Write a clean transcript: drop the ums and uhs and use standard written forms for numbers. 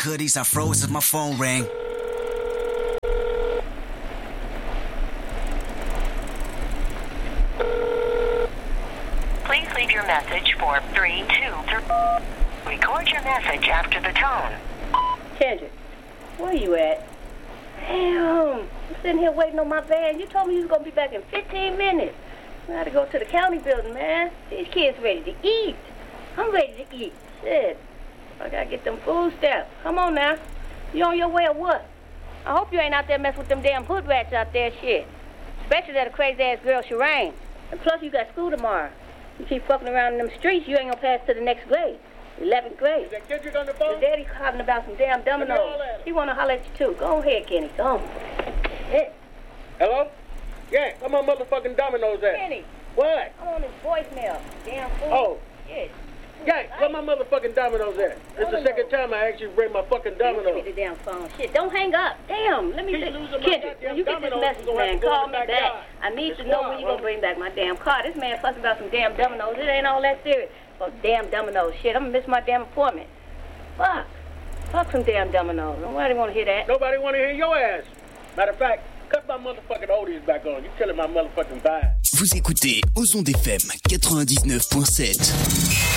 Goodies, I froze as my phone rang. Please leave your message for 323. Record your message after the tone. Kendrick, where you at? Damn, I'm sitting here waiting on my van. You told me you was going to be back in 15 minutes. I got to go to the county building, man. These kids ready to eat. I'm ready to eat. Shit. I got to get them food stamps. Come on now. You on your way or what? I hope you ain't out there messing with them damn hood rats out there, shit. Especially that crazy-ass girl, Shireen. And plus, you got school tomorrow. You keep fucking around in them streets, you ain't gonna pass to the next grade. 11th grade. Is that Kendrick on the phone? His daddy calling about some damn dominoes. He wanna holler at you too. Go ahead, Kenny. Go on. Yeah. Hello? Yeah, where my motherfucking dominoes at? Kenny. What? I'm on his voicemail. Damn fool. Oh. Yeah. Yeah, where my motherfucking dominoes at? It's the second time I asked you to bring my fucking dominoes. Give me the damn phone. Shit, don't hang up. Damn, let me see. Kendrick, when you get this message, man, call me back. I need to know when you gonna bring back my damn car. This man fussing about some damn dominoes. It ain't all that serious. Oh, damn dominoes. Shit, I'm gonna miss my damn appointment. Fuck. Fuck some damn dominoes. Nobody wanna hear that. Nobody wanna hear your ass. Matter of fact, cut my motherfucking oldies back on. You killing my motherfucking vibe. Vous écoutez Ozon FM 99.7.